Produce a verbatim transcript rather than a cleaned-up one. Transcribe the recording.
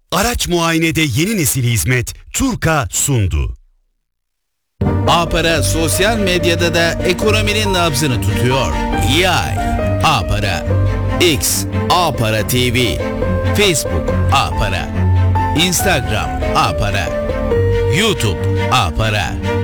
Araç muayenede yeni nesil hizmet Turka sundu. A-Para sosyal medyada da ekonominin nabzını tutuyor. Yay A-Para, X A-Para T V, Facebook A-Para, Instagram A-Para, YouTube A-Para.